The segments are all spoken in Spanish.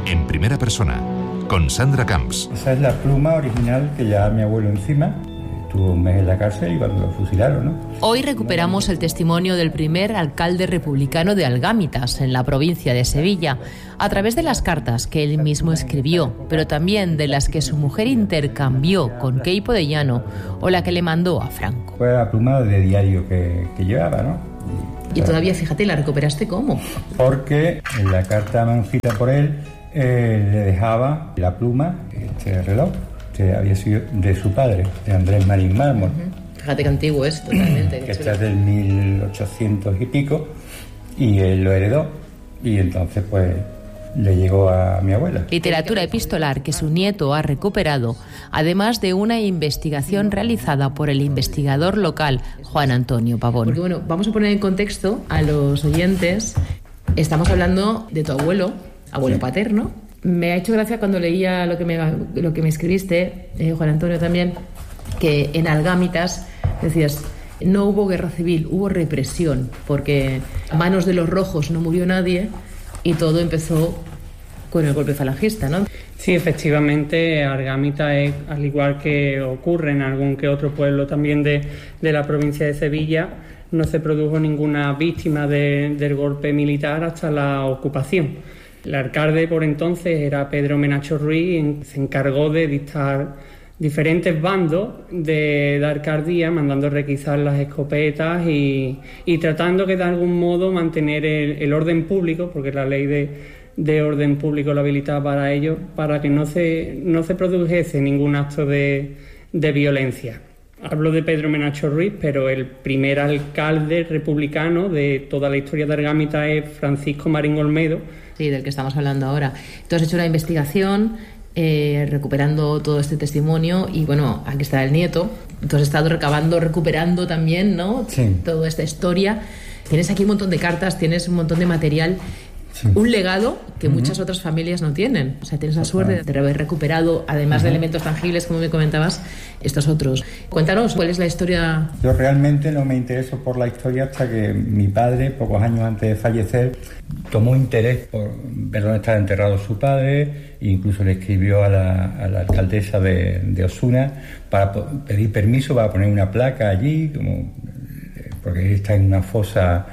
En primera persona, con Sandra Camps. Esa es la pluma original que llevaba mi abuelo encima. Estuvo un mes en la cárcel y cuando lo fusilaron, ¿no? Hoy recuperamos el testimonio del primer alcalde republicano de Algámitas, en la provincia de Sevilla, a través de las cartas que él mismo escribió, pero también de las que su mujer intercambió con Queipo de Llano o la que le mandó a Franco. Fue la pluma de diario que llevaba, ¿no? Y todavía, fíjate, ¿la recuperaste cómo? Porque en la carta manuscrita por él le dejaba la pluma, este reloj, que había sido de su padre, de Andrés Marín Mármol. Fíjate que antiguo es, totalmente. Que está del 1800 y pico, y él lo heredó, y entonces pues le llegó a mi abuela. Literatura epistolar que su nieto ha recuperado, además de una investigación realizada por el investigador local Juan Antonio Pavón. Porque bueno, vamos a poner en contexto a los oyentes. Estamos hablando de tu abuelo sí. Paterno. Me ha hecho gracia cuando leía lo que me escribiste, Juan Antonio también, que en Algámitas decías, no hubo guerra civil, hubo represión, porque a manos de los rojos no murió nadie y todo empezó con el golpe falangista, ¿no? Sí, efectivamente, Algámitas es, al igual que ocurre en algún que otro pueblo también de la provincia de Sevilla, no se produjo ninguna víctima del golpe militar hasta la ocupación. El alcalde por entonces era Pedro Menacho Ruiz y se encargó de dictar diferentes bandos de alcaldía, mandando requisar las escopetas y tratando que de algún modo mantener el orden público, porque la ley de orden público lo habilitaba para ello, para que no se produjese ningún acto de violencia. Hablo de Pedro Menacho Ruiz, pero el primer alcalde republicano de toda la historia de Algámitas es Francisco Marín Olmedo. Sí, del que estamos hablando ahora. Tú has hecho una investigación recuperando todo este testimonio y bueno, aquí está el nieto. Tú has estado recuperando también, ¿no? Sí. Toda esta historia. Tienes aquí un montón de cartas, tienes un montón de material. Sí. Un legado que muchas otras familias no tienen. O sea, tienes la suerte de haber recuperado, además de elementos tangibles, como me comentabas, estos otros. Cuéntanos, ¿cuál es la historia? Yo realmente no me intereso por la historia hasta que mi padre, pocos años antes de fallecer, tomó interés por ver dónde estaba enterrado su padre e incluso le escribió a la alcaldesa de Osuna para pedir permiso para poner una placa allí, porque está en una fosa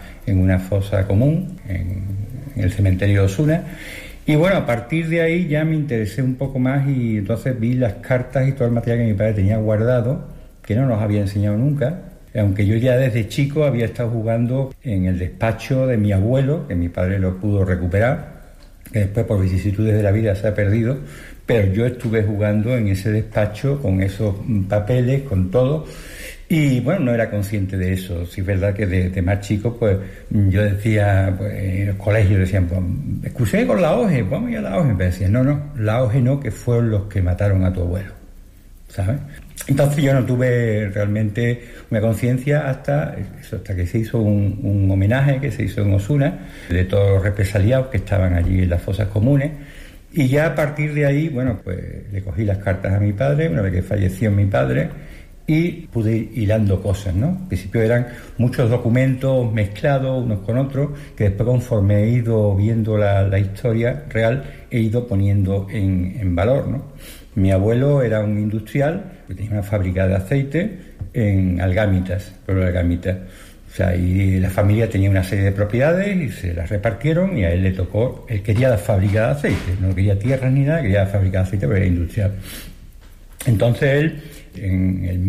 común, en el cementerio de Osuna. Y bueno, a partir de ahí ya me interesé un poco más y entonces vi las cartas y todo el material que mi padre tenía guardado, que no nos había enseñado nunca, aunque yo ya desde chico había estado jugando en el despacho de mi abuelo, que mi padre lo pudo recuperar, que después por vicisitudes de la vida se ha perdido, pero yo estuve jugando en ese despacho con esos papeles, con todo. Y bueno, no era consciente de eso. Sí es verdad que de más chico, pues yo decía, pues en los colegios decían, pues, excusé con la OGE, vamos a ir a la OGE. Me decían, no, la OGE no, que fueron los que mataron a tu abuelo, ¿sabes? Entonces yo no tuve realmente una conciencia hasta que se hizo un homenaje que se hizo en Osuna, de todos los represaliados que estaban allí en las fosas comunes. Y ya a partir de ahí, bueno, pues le cogí las cartas a mi padre, una vez que falleció mi padre, y pude ir hilando cosas, ¿no? Al principio eran muchos documentos mezclados unos con otros, que después conforme he ido viendo la historia real, he ido poniendo en valor, ¿no? Mi abuelo era un industrial que tenía una fábrica de aceite en Algámitas, pueblo de Algámitas. O sea, y la familia tenía una serie de propiedades y se las repartieron y a él le tocó, él quería la fábrica de aceite, no quería tierras ni nada, quería la fábrica de aceite, pero era industrial. Entonces él, en el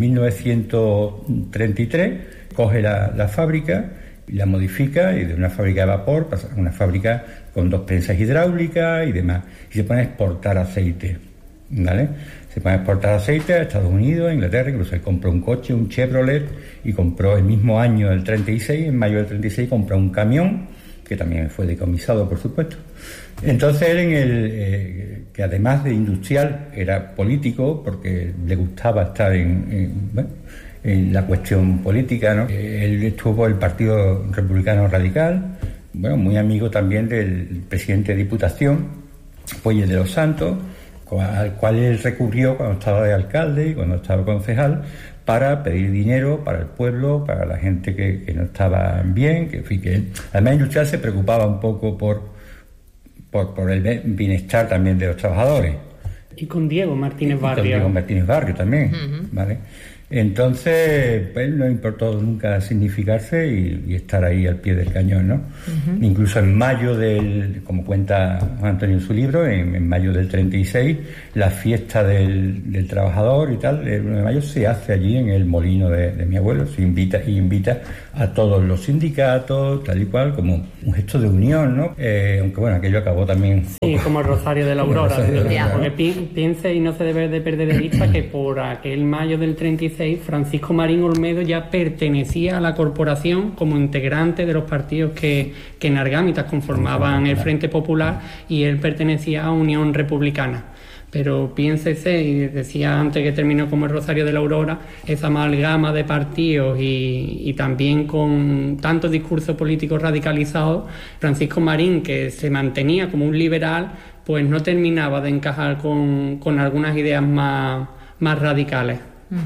1933, coge la fábrica y la modifica, y de una fábrica de vapor pasa a una fábrica con 2 prensas hidráulicas y demás, y se pone a exportar aceite, ¿vale? Se pone a exportar aceite a Estados Unidos, a Inglaterra, incluso él compró un coche, un Chevrolet, y compró el mismo año, el 36, en mayo del 36, compró un camión, que también fue decomisado, por supuesto. Entonces él, que además de industrial, era político, porque le gustaba estar en la cuestión política, ¿no? Él estuvo en el Partido Republicano Radical, bueno, muy amigo también del presidente de Diputación, Puelles de los Santos, al cual él recurrió cuando estaba de alcalde y cuando estaba concejal, para pedir dinero para el pueblo, para la gente que no estaba bien, que además industrial se preocupaba un poco por por el bienestar también de los trabajadores. Y con Diego Martínez Barrio. Con Diego Martínez Barrio también, ¿vale? Entonces, pues no importó nunca significarse y estar ahí al pie del cañón, ¿no? Incluso en mayo como cuenta Juan Antonio en su libro, en mayo del 36, la fiesta del trabajador y tal, el 1 de mayo se hace allí en el molino de mi abuelo, se invita a todos los sindicatos, tal y cual, como un gesto de unión, ¿no? Aunque bueno, aquello acabó también... Sí, como el Rosario de la Aurora, porque piense y no se debe de perder de vista que por aquel mayo del 36 Francisco Marín Olmedo ya pertenecía a la corporación como integrante de los partidos que en Argámitas conformaban el Frente Popular, y él pertenecía a Unión Republicana. Pero piénsese, y decía antes que terminó como el Rosario de la Aurora, esa amalgama de partidos y también con tantos discursos políticos radicalizados, Francisco Marín, que se mantenía como un liberal, pues no terminaba de encajar con algunas ideas más radicales.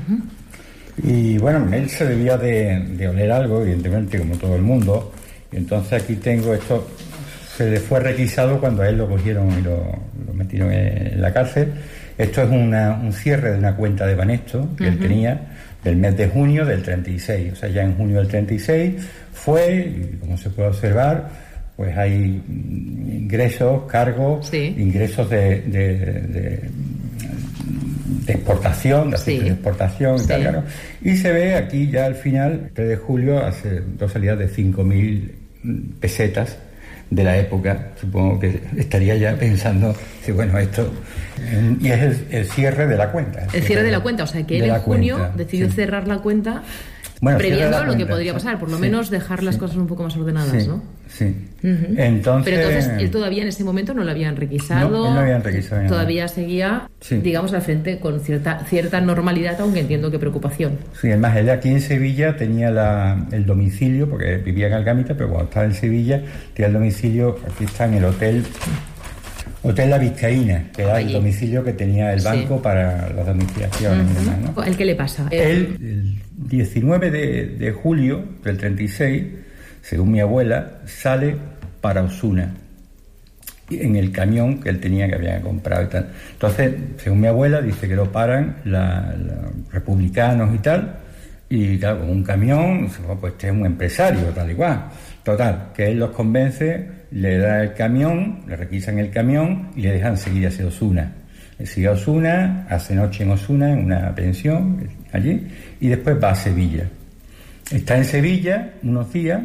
Y bueno, él se debía de oler algo, evidentemente, como todo el mundo. Y entonces aquí tengo esto, se le fue requisado cuando a él lo cogieron y lo metieron en la cárcel. Esto es un cierre de una cuenta de Banesto que él tenía del mes de junio del 36. O sea, ya en junio del 36 fue, y como se puede observar, pues hay ingresos, cargos, ingresos de exportación, de aceite de exportación y tal, claro. Y se ve aquí ya al final, 3 de julio, hace 2 salidas de 5.000 pesetas de la época. Supongo que estaría ya pensando, sí, bueno, esto... Y es el cierre de la cuenta. El cierre de la cuenta, o sea que él en junio decidió cerrar la cuenta, previendo lo que podría pasar, por lo menos dejar las cosas un poco más ordenadas, ¿no? Sí. Entonces... Pero entonces él todavía en ese momento no lo habían requisado. No, él no habían requisado. Todavía seguía, digamos, al frente con cierta normalidad, aunque entiendo que preocupación. Sí, además él aquí en Sevilla tenía el domicilio, porque vivía en Algámita, pero cuando estaba en Sevilla tenía el domicilio, aquí está en el Hotel La Vizcaína, que era el domicilio que tenía el banco para las domiciliaciones y demás, ¿no? ¿El qué le pasa? El 19 de julio del 36, según mi abuela, sale para Osuna en el camión que él tenía, que había comprado y tal. Entonces, según mi abuela, dice que lo paran los republicanos y tal, y claro, con un camión, pues este es un empresario, tal y cual. Total, que él los convence, le da el camión, le requisan el camión y le dejan seguir hacia Osuna. Él sigue a Osuna, hace noche en Osuna, en una pensión allí, y después va a Sevilla. Está en Sevilla unos días,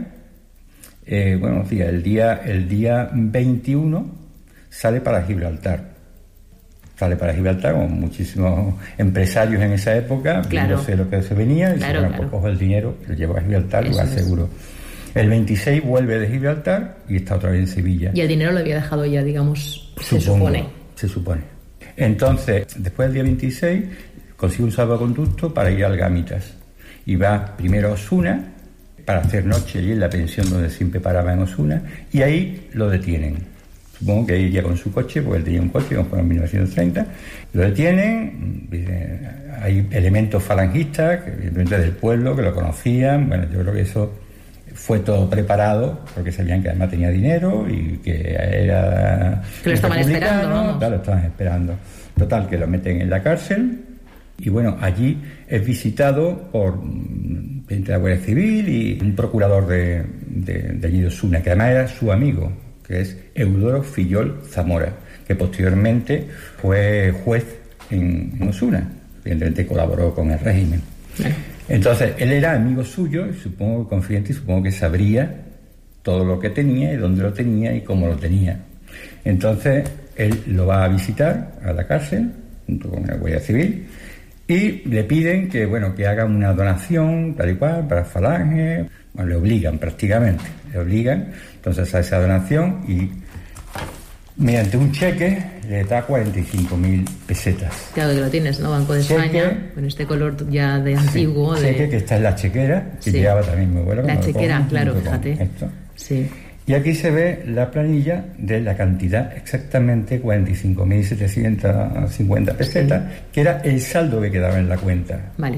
el día 21 sale para Gibraltar. Sale para Gibraltar con muchísimos empresarios en esa época, viéndose lo que se venía, y pues cojo el dinero, lo llevo a Gibraltar, lugar seguro. El 26 vuelve de Gibraltar y está otra vez en Sevilla. Y el dinero lo había dejado ya, digamos, se supone. Entonces, después del día 26, consigue un salvoconducto para ir a Algámitas. Y va primero a Osuna, para hacer noche allí en la pensión donde siempre paraba en Osuna, y ahí lo detienen. Supongo que iría con su coche, porque él tenía un coche, como fue en 1930. Lo detienen, hay elementos falangistas, que evidentemente del pueblo, que lo conocían. Bueno, yo creo que eso fue todo preparado, porque sabían que además tenía dinero y que era... Que lo estaban esperando, vamos. Claro, lo estaban esperando. Total, que lo meten en la cárcel, y bueno, allí es visitado por gente de la Guardia Civil y un procurador de allí de Osuna, que además era su amigo, que es Eudoro Fillol Zamora, que posteriormente fue juez en Osuna, evidentemente colaboró con el régimen. Entonces, él era amigo suyo, y supongo confidente, y supongo que sabría todo lo que tenía y dónde lo tenía y cómo lo tenía. Entonces, él lo va a visitar a la cárcel, junto con la Guardia Civil, y le piden que haga una donación, tal y cual, para Falange. Bueno, le obligan prácticamente, entonces a esa donación, y mediante un cheque le da 45.000 pesetas. Claro que lo tienes, ¿no? Banco de España, con este color ya de antiguo. Cheque que está en la chequera, que llevaba también mi abuelo. La chequera, claro, fíjate. Esto. Sí. Y aquí se ve la planilla de la cantidad, exactamente 45.750 pesetas, que era el saldo que quedaba en la cuenta. Vale.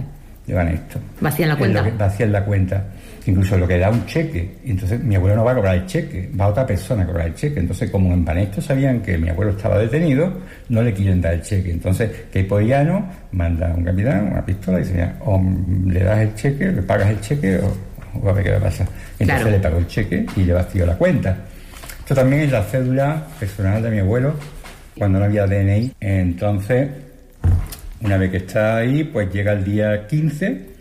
de Banesto. ¿Vacían la cuenta? Vacían la cuenta. Incluso lo que da un cheque. Entonces mi abuelo no va a cobrar el cheque, va otra persona a cobrar el cheque. Entonces, como en Banesto sabían que mi abuelo estaba detenido, no le quieren dar el cheque. Entonces, Queipo-Llano manda a un capitán una pistola y dice, o le das el cheque, le pagas el cheque, o a ver qué va a pasar. Entonces le pagó el cheque y le vació la cuenta. Esto también es la cédula personal de mi abuelo cuando no había DNI. Entonces, una vez que está ahí, pues llega el día 15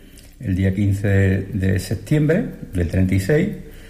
de septiembre del 36,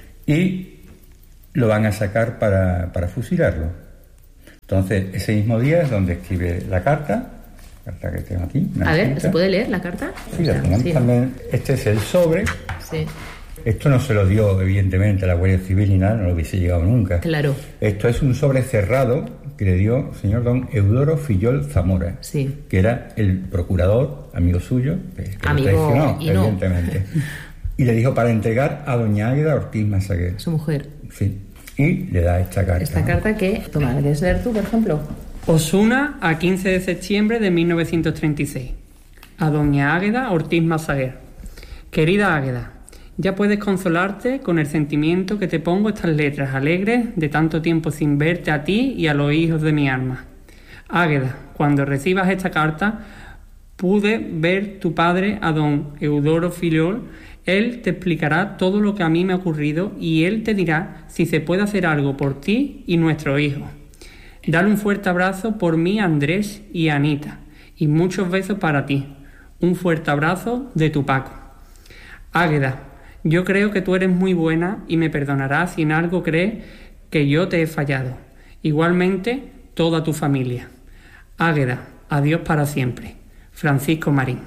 y lo van a sacar para fusilarlo. Entonces, ese mismo día es donde escribe la carta que tengo aquí. A ver, ¿se puede leer la carta? Sí, la tenemos también. Este es el sobre. Sí. Esto no se lo dio, evidentemente, a la Guardia Civil ni nada, no lo hubiese llegado nunca. Claro. Esto es un sobre cerrado que le dio el señor don Eudoro Fillol Zamora, que era el procurador, amigo suyo, que amigo lo traicionó, y evidentemente. Y le dijo para entregar a doña Águeda Ortiz Masaguer. Su mujer. Sí. Y le da esta carta. Esta carta que... Toma, ¿la quieres leer tú, por ejemplo? Osuna, a 15 de septiembre de 1936. A doña Águeda Ortiz Masaguer. Querida Águeda, ya puedes consolarte con el sentimiento que te pongo estas letras alegres de tanto tiempo sin verte a ti y a los hijos de mi alma. Águeda, cuando recibas esta carta, pude ver tu padre a don Eudoro Fillol. Él te explicará todo lo que a mí me ha ocurrido y él te dirá si se puede hacer algo por ti y nuestro hijo. Dale un fuerte abrazo por mí a Andrés y a Anita, y muchos besos para ti. Un fuerte abrazo de tu Paco. Águeda, yo creo que tú eres muy buena y me perdonarás si en algo crees que yo te he fallado. Igualmente, toda tu familia. Águeda, adiós para siempre. Francisco Marín.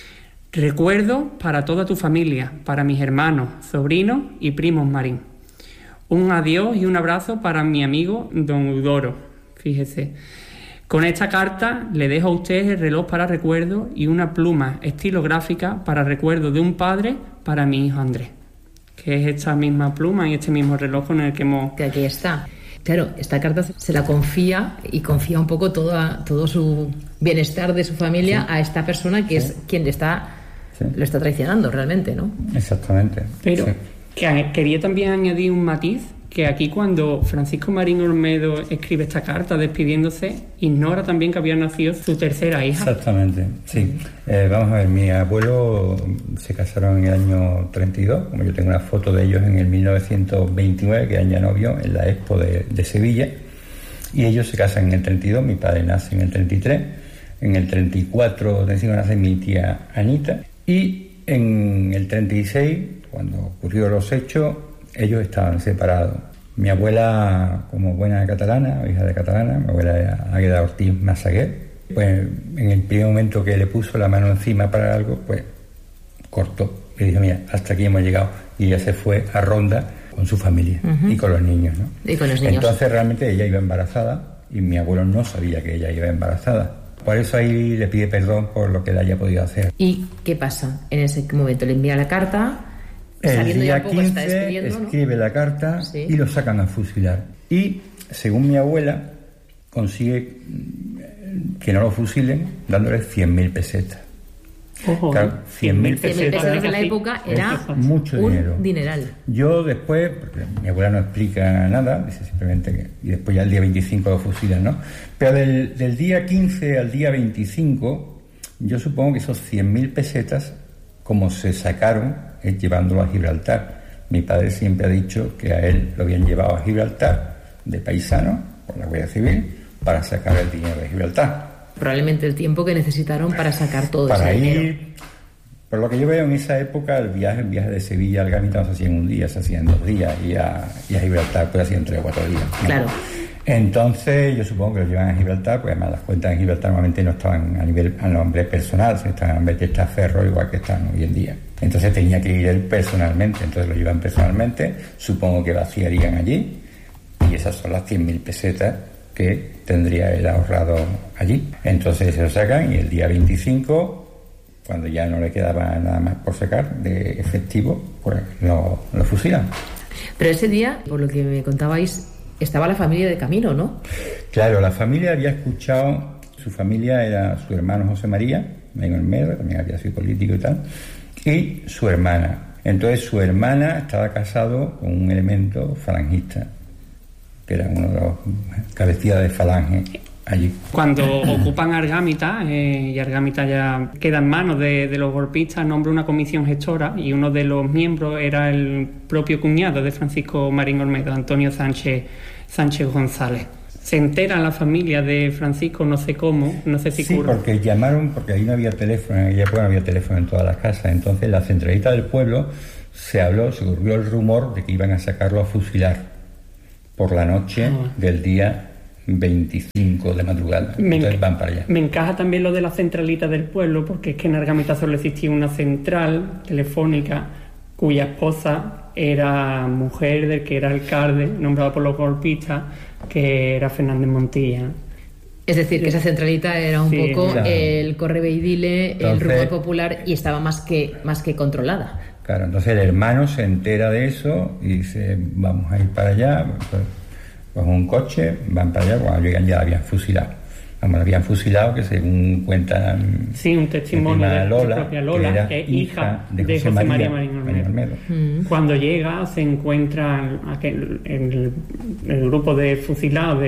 Recuerdo para toda tu familia, para mis hermanos, sobrinos y primos Marín. Un adiós y un abrazo para mi amigo don Eudoro. Fíjese. Con esta carta le dejo a usted el reloj para recuerdo y una pluma estilográfica para recuerdo de un padre para mi hijo Andrés, que es esta misma pluma y este mismo reloj con el que hemos... Que aquí está. Claro, esta carta se la confía y confía un poco todo su bienestar de su familia a esta persona que es quien lo está traicionando realmente, ¿no? Exactamente. Pero que quería también añadir un matiz, que aquí cuando Francisco Marín Olmedo escribe esta carta despidiéndose, ignora también que había nacido su tercera hija. Exactamente, sí. Vamos a ver, mi abuelo se casaron en el año 32, como yo tengo una foto de ellos en el 1929, que eran ya novios en la Expo de Sevilla, y ellos se casan en el 32, mi padre nace en el 33, en el 34 nace mi tía Anita, y en el 36, cuando ocurrieron los hechos, ellos estaban separados. Mi abuela, como buena catalana, hija de catalana, mi abuela era Águeda Ortiz Masaguer, pues en el primer momento que le puso la mano encima para algo, pues cortó. Y dijo, mira, hasta aquí hemos llegado. Y ella se fue a Ronda con su familia y con los niños, ¿no? Y con los niños. Entonces realmente ella iba embarazada y mi abuelo no sabía que ella iba embarazada. Por eso ahí le pide perdón por lo que le haya podido hacer. ¿Y qué pasa? En ese momento le envía la carta... El día 15 escribe la carta y lo sacan a fusilar. Y, según mi abuela, consigue que no lo fusilen dándole 100.000 pesetas. Ojo, claro, 100.000 pesetas en la época era mucho dinero. Dineral. Yo después, porque mi abuela no explica nada, dice simplemente que... Y después ya el día 25 lo fusilan, ¿no? Pero del día 15 al día 25, yo supongo que esos 100.000 pesetas, como se sacaron, es llevándolo a Gibraltar. Mi padre siempre ha dicho que a él lo habían llevado a Gibraltar de paisano por la Guardia Civil para sacar el dinero de Gibraltar. Probablemente el tiempo que necesitaron para sacar todo ese dinero. Por lo que yo veo en esa época, el viaje de Sevilla al Gávita no se hacía en un día, se hacía en 2 días, y a Gibraltar pues hacían 3 o 4 días, ¿no? Claro. Entonces yo supongo que lo llevan a Gibraltar, pues además las cuentas en Gibraltar normalmente no estaban a nombre personal, sino estaban a nombre de Testaferro, igual que están hoy en día. Entonces tenía que ir él personalmente, entonces lo llevan personalmente, supongo que vaciarían allí, y esas son las 100.000 pesetas que tendría él ahorrado allí. Entonces se lo sacan y el día 25, cuando ya no le quedaba nada más por sacar de efectivo, pues lo fusilan. Pero ese día, por lo que me contabais, estaba la familia de camino, ¿no? Claro, la familia había escuchado, su familia era su hermano José María, Marín Olmedo, que también había sido político y tal, y su hermana. Entonces su hermana estaba casado con un elemento falangista, que era uno de los cabecillas de falange allí. Cuando ocupan Argámita, y Argámita ya queda en manos de los golpistas, nombra una comisión gestora y uno de los miembros era el propio cuñado de Francisco Marín Olmedo, Antonio Sánchez González. Se entera la familia de Francisco, no sé cómo, no sé si sí, Curro. Porque llamaron, porque ahí no había teléfono, en aquella época no había teléfono en todas las casas, entonces en la centralita del pueblo se corrió el rumor de que iban a sacarlo a fusilar por la noche del día 25 de madrugada. Entonces van para allá. Me encaja también lo de la centralita del pueblo, porque es que en Argámita solo existía una central telefónica cuya esposa era mujer del que era alcalde, nombrado por los golpistas, que era Fernández Montilla. Es decir, que esa centralita era un poco claro, el correveidile, entonces, el rumor popular, y estaba más que controlada. Claro, entonces el hermano se entera de eso y dice, vamos a ir para allá, pues un coche, van para allá, cuando llegan ya la habían fusilado. Vamos, la habían fusilado, que según cuentan... Sí, un testimonio de Lola, la propia Lola, que es hija de José María Marín Olmedo. Cuando llega, se encuentra el grupo de fusilados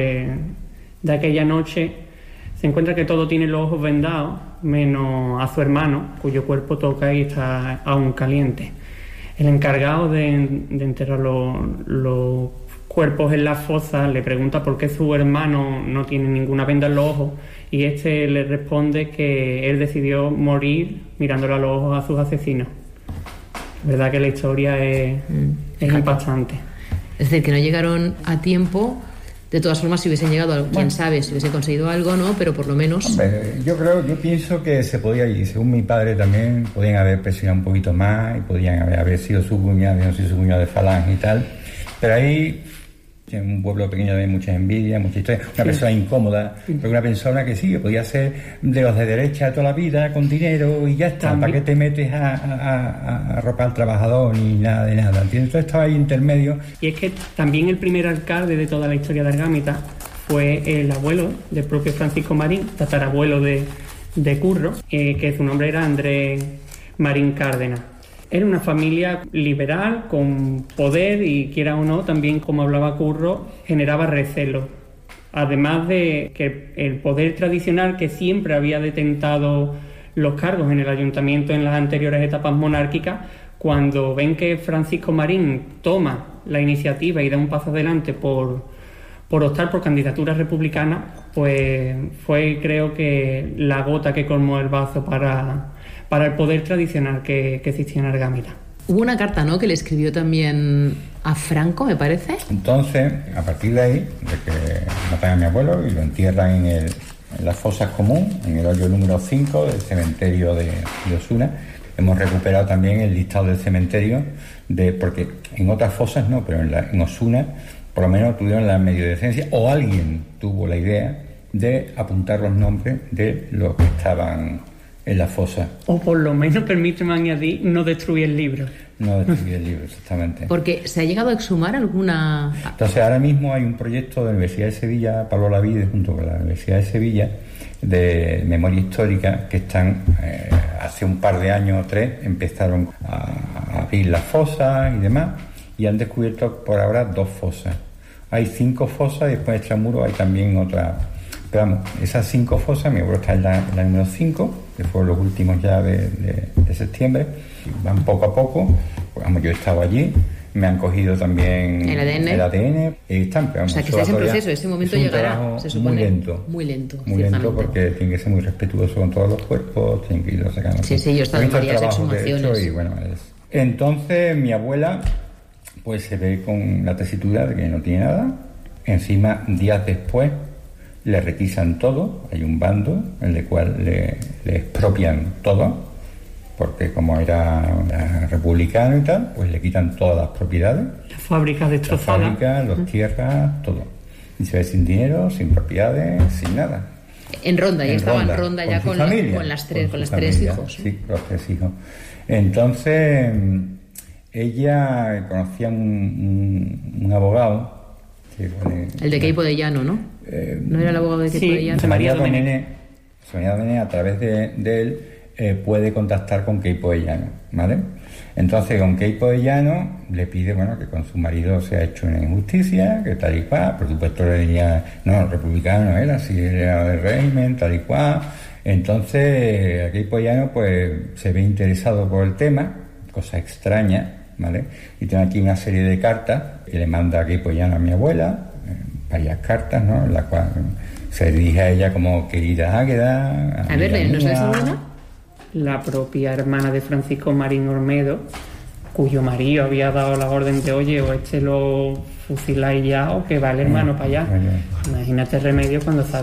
de aquella noche, se encuentra que todo tiene los ojos vendados, menos a su hermano, cuyo cuerpo toca y está aún caliente. El encargado de enterrar los cuerpos en la fosa le pregunta por qué su hermano no tiene ninguna venda en los ojos, y este le responde que él decidió morir mirándole a los ojos a sus asesinos. Verdad que la historia es impactante. Es decir, que no llegaron a tiempo. De todas formas, si hubiesen llegado, quién sabe, si hubiesen conseguido algo, ¿no? Pero por lo menos... Hombre, yo pienso que se podía, y según mi padre también, podían haber presionado un poquito más y podían haber sido su cuñado, no sé, su cuñado de falange y tal. Pero ahí, en un pueblo pequeño hay mucha envidia, mucha historia, una persona incómoda, pero una persona que sí, que podía ser de los de derecha toda la vida, con dinero y ya está. ¿Para qué te metes a arropar al trabajador ni nada de nada? ¿Entiendes? Entonces estaba ahí intermedio. Y es que también el primer alcalde de toda la historia de Argámita fue el abuelo del propio Francisco Marín, tatarabuelo de Curro, que su nombre era Andrés Marín Cárdenas. Era una familia liberal, con poder, y quiera o no, también, como hablaba Curro, generaba recelo. Además de que el poder tradicional, que siempre había detentado los cargos en el ayuntamiento en las anteriores etapas monárquicas, cuando ven que Francisco Marín toma la iniciativa y da un paso adelante por optar por candidaturas republicanas, pues fue, creo que, la gota que colmó el vaso para el poder tradicional que existía en Argámita. Hubo una carta, ¿no?, que le escribió también a Franco, me parece. Entonces, a partir de ahí, de que matan a mi abuelo y lo entierran en las fosas común, en el hoyo número 5 del cementerio de Osuna, hemos recuperado también el listado del cementerio, porque en otras fosas no, pero en Osuna por lo menos tuvieron la medio decencia, o alguien tuvo la idea de apuntar los nombres de los que estaban en la fosa. O por lo menos, permíteme añadir, no destruir el libro. No destruir el libro, exactamente. Porque se ha llegado a exhumar alguna... Entonces ahora mismo hay un proyecto de la Universidad de Sevilla, Pablo Lavide, junto con la Universidad de Sevilla, de memoria histórica, que están, hace un par de años o 3, empezaron a abrir las fosas y demás, y han descubierto por ahora 2 fosas. Hay 5 fosas y después de Extramuro hay también otra. Pero vamos, esas 5 fosas, mi abuelo está en la número 5, que fueron los últimos ya de septiembre, van poco a poco. Pues, vamos, yo he estado allí, me han cogido también el ADN y están, pero vamos, o sea, que está en proceso, ese momento llegará, se supone. Muy lento, porque tiene que ser muy respetuoso con todos los cuerpos, tienen que irlo sacando. Sí, yo he estado en varias exhumaciones. Y bueno, entonces mi abuela pues se ve con la tesitura de que no tiene nada. Encima, días después, le requisan todo. Hay un bando en el cual le expropian todo, porque como era republicano y tal, pues le quitan todas las propiedades. Las fábricas destrozadas. Las fábricas, las tierras, todo. Y se ve sin dinero, sin propiedades, sin nada. En Ronda, ya estaba en Ronda ya con las tres hijos. Sí, los 3 hijos. Entonces, ella conocía un abogado. El de Queipo de Llano, ¿no? ¿No era el abogado de Queipo de Llano? José María Domènech, a través de él, puede contactar con Queipo de Llano, ¿vale? Entonces con Queipo de Llano le pide, bueno, que con su marido se ha hecho una injusticia, que tal y cual, por supuesto le diría, no, republicano era, si era del régimen, tal y cual. Entonces Queipo de Llano pues se ve interesado por el tema, cosa extraña, ¿vale? Y tiene aquí una serie de cartas que le manda Queipo de Llano a mi abuela, varias cartas, ¿no? En la cual se dirige a ella como querida Águeda. A ver, ¿nos das alguna? La propia hermana de Francisco Marín Olmedo, cuyo marido había dado la orden de, oye, o lo fusiláis ya o que va el hermano para allá. Imagínate Remedio cuando